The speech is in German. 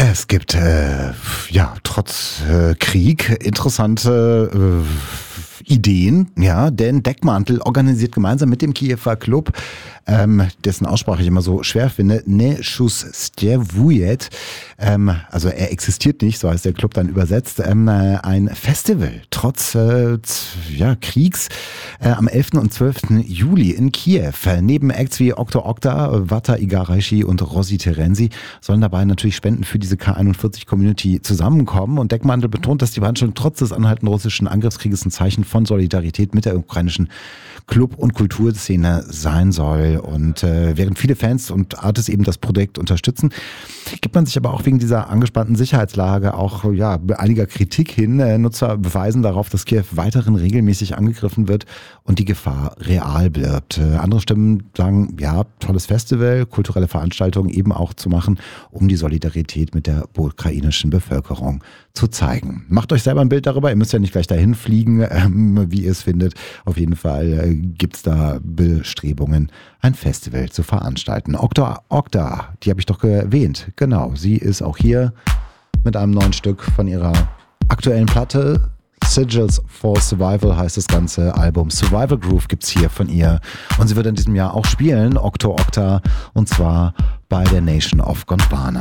Es gibt trotz Krieg interessante Ideen, ja, denn Deckmantel organisiert gemeinsam mit dem Kiewer Club, dessen Aussprache ich immer so schwer finde, Neshustjevujet, also er existiert nicht, so heißt der Club dann übersetzt, ein Festival trotz Kriegs am 11. und 12. Juli in Kiew. Neben Acts wie Okto Okta, Vata Igarashi und Rossi Terenzi sollen dabei natürlich Spenden für diese K41-Community zusammenkommen. Und Deckmantel betont, dass die Veranstaltung trotz des anhaltenden russischen Angriffskrieges ein Zeichen von Solidarität mit der ukrainischen Club- und Kulturszene sein soll. Und während viele Fans und Artists eben das Projekt unterstützen, gibt man sich aber auch wegen dieser angespannten Sicherheitslage auch einiger Kritik hin. Nutzer beweisen darauf, dass Kiew weiterhin regelmäßig angegriffen wird und die Gefahr real bleibt. Andere Stimmen sagen, ja, tolles Festival, kulturelle Veranstaltungen eben auch zu machen, um die Solidarität mit der ukrainischen Bevölkerung zu zeigen. Macht euch selber ein Bild darüber, ihr müsst ja nicht gleich dahin fliegen, wie ihr es findet. Auf jeden Fall gibt es da Bestrebungen, ein Festival zu veranstalten. Okta, die habe ich doch erwähnt. Genau, sie ist auch hier mit einem neuen Stück von ihrer aktuellen Platte. Sigils for Survival heißt das ganze Album. Survival Groove gibt's hier von ihr. Und sie wird in diesem Jahr auch spielen, Okta, und zwar bei der Nation of Gondwana.